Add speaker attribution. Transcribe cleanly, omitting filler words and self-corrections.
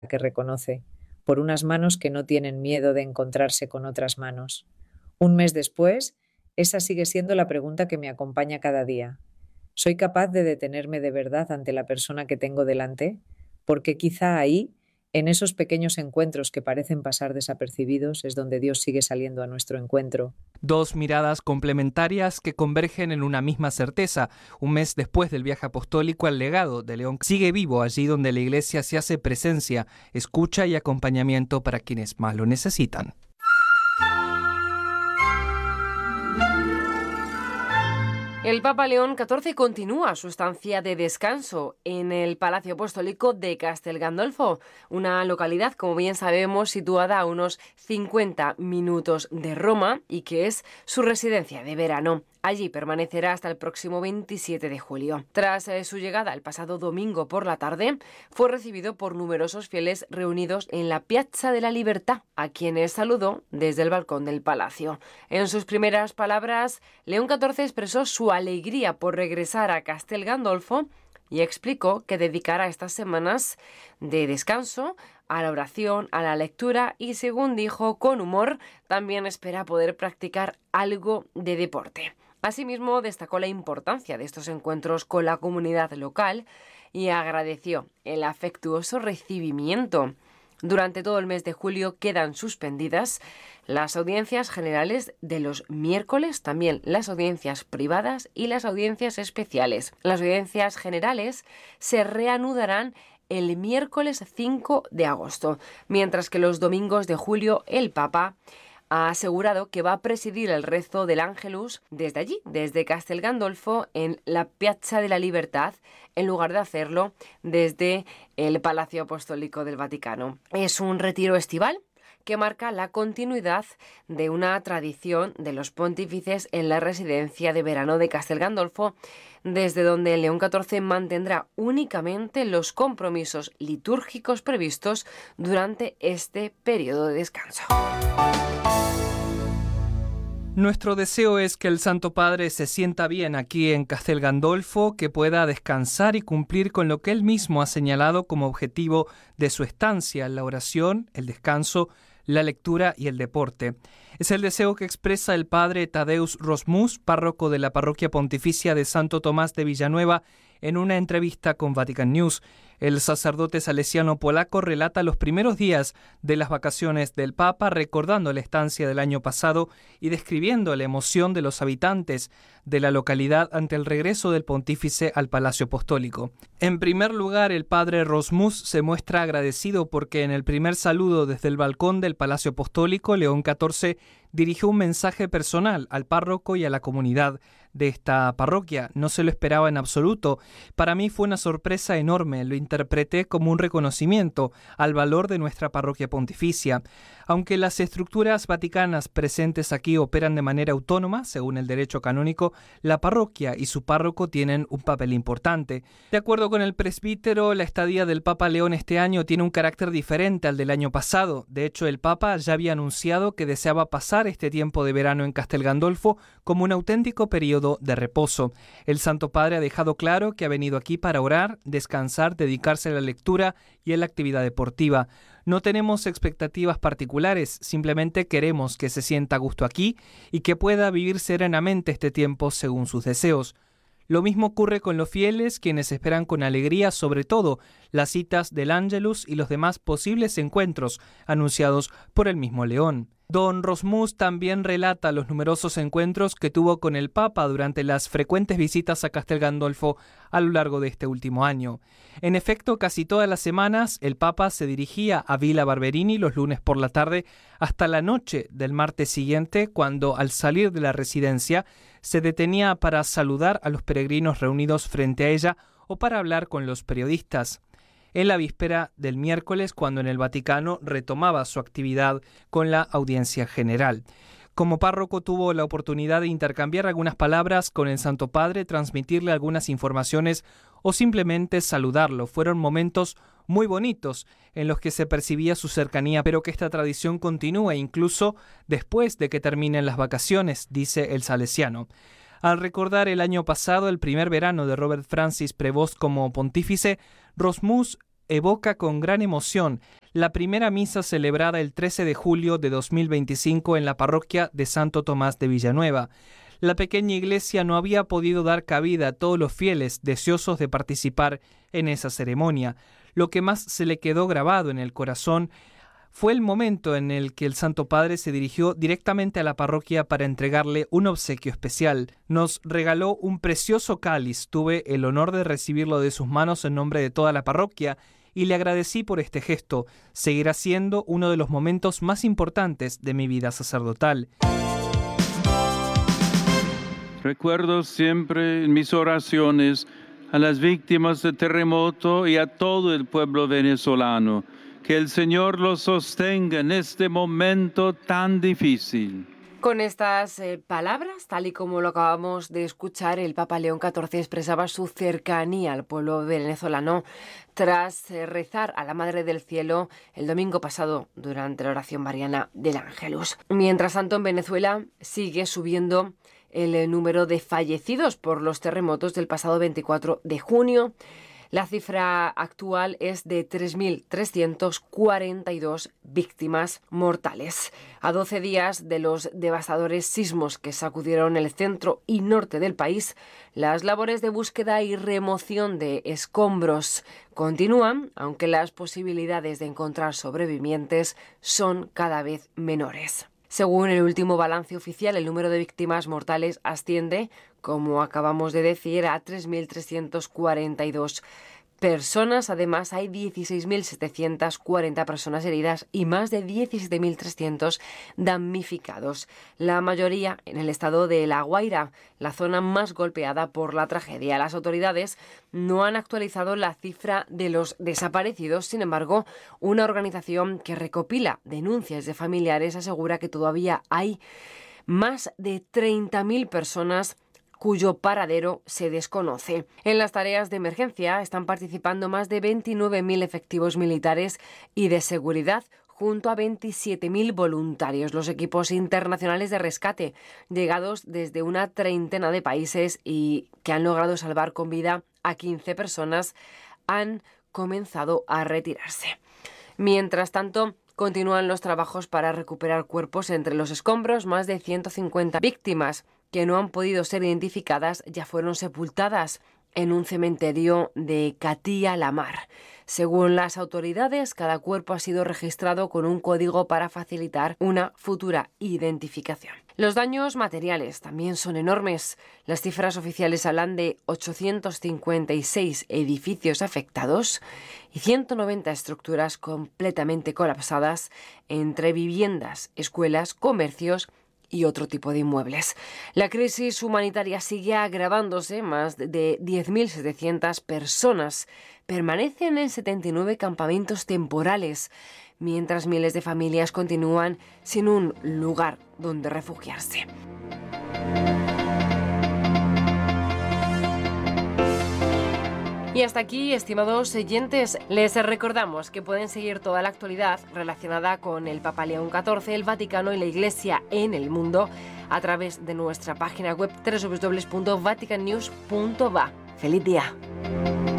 Speaker 1: que reconoce, por unas manos que no tienen miedo de encontrarse con otras manos. Un mes después, esa sigue siendo la pregunta que me acompaña cada día. ¿Soy capaz de detenerme de verdad ante la persona que tengo delante? Porque quizá ahí, en esos pequeños encuentros que parecen pasar desapercibidos, es donde Dios sigue saliendo a nuestro encuentro.
Speaker 2: Dos miradas complementarias que convergen en una misma certeza. Un mes después del viaje apostólico, el legado de León sigue vivo allí donde la Iglesia se hace presencia, escucha y acompañamiento para quienes más lo necesitan.
Speaker 3: El Papa León XIV continúa su estancia de descanso en el Palacio Apostólico de Castel Gandolfo, una localidad, como bien sabemos, situada a unos 50 minutos de Roma y que es su residencia de verano. Allí permanecerá hasta el próximo 27 de julio. Tras su llegada el pasado domingo por la tarde, fue recibido por numerosos fieles reunidos en la Piazza de la Libertà, a quienes saludó desde el balcón del palacio. En sus primeras palabras, León XIV expresó su alegría por regresar a Castel Gandolfo y explicó que dedicará estas semanas de descanso a la oración, a la lectura y, según dijo, con humor, también espera poder practicar algo de deporte. Asimismo, destacó la importancia de estos encuentros con la comunidad local y agradeció el afectuoso recibimiento. Durante todo el mes de julio quedan suspendidas las audiencias generales de los miércoles, también las audiencias privadas y las audiencias especiales. Las audiencias generales se reanudarán el miércoles 5 de agosto, mientras que los domingos de julio el Papa ha asegurado que va a presidir el rezo del Ángelus desde allí, desde Castel Gandolfo, en la Piazza de la Libertad, en lugar de hacerlo desde el Palacio Apostólico del Vaticano. Es un retiro estival que marca la continuidad de una tradición de los pontífices en la residencia de verano de Castel Gandolfo, desde donde León XIV mantendrá únicamente los compromisos litúrgicos previstos durante este periodo de descanso.
Speaker 2: Nuestro deseo es que el Santo Padre se sienta bien aquí en Castel Gandolfo, que pueda descansar y cumplir con lo que él mismo ha señalado como objetivo de su estancia: la oración, el descanso, la lectura y el deporte. Es el deseo que expresa el padre Tadeusz Rozmus, párroco de la parroquia pontificia de Santo Tomás de Villanueva, en una entrevista con Vatican News. El sacerdote salesiano polaco relata los primeros días de las vacaciones del Papa, recordando la estancia del año pasado y describiendo la emoción de los habitantes de la localidad ante el regreso del pontífice al Palacio Apostólico. En primer lugar, el padre Rozmus se muestra agradecido porque en el primer saludo desde el balcón del Palacio Apostólico, León XIV dirigió un mensaje personal al párroco y a la comunidad de esta parroquia. No se lo esperaba en absoluto. Para mí fue una sorpresa enorme. Lo interpreté como un reconocimiento al valor de nuestra parroquia pontificia. Aunque las estructuras vaticanas presentes aquí operan de manera autónoma, según el derecho canónico, la parroquia y su párroco tienen un papel importante. De acuerdo con el presbítero, la estadía del Papa León este año tiene un carácter diferente al del año pasado. De hecho, el Papa ya había anunciado que deseaba pasar este tiempo de verano en Castel Gandolfo como un auténtico periodo de reposo. El Santo Padre ha dejado claro que ha venido aquí para orar, descansar, dedicarse a la lectura y a la actividad deportiva. No tenemos expectativas particulares, simplemente queremos que se sienta a gusto aquí y que pueda vivir serenamente este tiempo según sus deseos. Lo mismo ocurre con los fieles, quienes esperan con alegría sobre todo las citas del Ángelus y los demás posibles encuentros anunciados por el mismo León. Don Rozmus también relata los numerosos encuentros que tuvo con el Papa durante las frecuentes visitas a Castel Gandolfo a lo largo de este último año. En efecto, casi todas las semanas el Papa se dirigía a Villa Barberini los lunes por la tarde hasta la noche del martes siguiente, cuando al salir de la residencia se detenía para saludar a los peregrinos reunidos frente a ella o para hablar con los periodistas. En la víspera del miércoles, cuando en el Vaticano retomaba su actividad con la audiencia general. Como párroco tuvo la oportunidad de intercambiar algunas palabras con el Santo Padre, transmitirle algunas informaciones o simplemente saludarlo. Fueron momentos muy bonitos en los que se percibía su cercanía, pero que esta tradición continúa incluso después de que terminen las vacaciones, dice el salesiano. Al recordar el año pasado, el primer verano de Robert Francis Prevost como pontífice, Rozmus evoca con gran emoción la primera misa celebrada el 13 de julio de 2025 en la parroquia de Santo Tomás de Villanueva. La pequeña iglesia no había podido dar cabida a todos los fieles deseosos de participar en esa ceremonia. Lo que más se le quedó grabado en el corazón fue el momento en el que el Santo Padre se dirigió directamente a la parroquia para entregarle un obsequio especial. Nos regaló un precioso cáliz. Tuve el honor de recibirlo de sus manos en nombre de toda la parroquia y le agradecí por este gesto. Seguirá siendo uno de los momentos más importantes de mi vida sacerdotal.
Speaker 4: Recuerdo siempre en mis oraciones a las víctimas del terremoto y a todo el pueblo venezolano. Que el Señor los sostenga en este momento tan difícil.
Speaker 3: Con estas palabras, tal y como lo acabamos de escuchar, el Papa León XIV expresaba su cercanía al pueblo venezolano tras rezar a la Madre del Cielo el domingo pasado durante la oración mariana del Ángelus. Mientras tanto, en Venezuela sigue subiendo el número de fallecidos por los terremotos del pasado 24 de junio. La cifra actual es de 3.342 víctimas mortales. A 12 días de los devastadores sismos que sacudieron el centro y norte del país, las labores de búsqueda y remoción de escombros continúan, aunque las posibilidades de encontrar sobrevivientes son cada vez menores. Según el último balance oficial, el número de víctimas mortales asciende, como acabamos de decir, a 3.342 personas. Además, hay 16.740 personas heridas y más de 17.300 damnificados. La mayoría en el estado de La Guaira, la zona más golpeada por la tragedia. Las autoridades no han actualizado la cifra de los desaparecidos. Sin embargo, una organización que recopila denuncias de familiares asegura que todavía hay más de 30.000 personas cuyo paradero se desconoce. En las tareas de emergencia están participando más de 29.000 efectivos militares y de seguridad, junto a 27.000 voluntarios. Los equipos internacionales de rescate, llegados desde una treintena de países y que han logrado salvar con vida a 15 personas, han comenzado a retirarse. Mientras tanto, continúan los trabajos para recuperar cuerpos entre los escombros. Más de 150 víctimas que no han podido ser identificadas ya fueron sepultadas en un cementerio de Catía-la-Mar. Según las autoridades, cada cuerpo ha sido registrado con un código para facilitar una futura identificación. Los daños materiales también son enormes. Las cifras oficiales hablan de 856 edificios afectados y 190 estructuras completamente colapsadas entre viviendas, escuelas, comercios y otro tipo de inmuebles. La crisis humanitaria sigue agravándose. Más de 10.700 personas permanecen en 79 campamentos temporales, mientras miles de familias continúan sin un lugar donde refugiarse. Y hasta aquí, estimados oyentes, les recordamos que pueden seguir toda la actualidad relacionada con el Papa León XIV, el Vaticano y la Iglesia en el mundo a través de nuestra página web www.vaticannews.va. ¡Feliz día!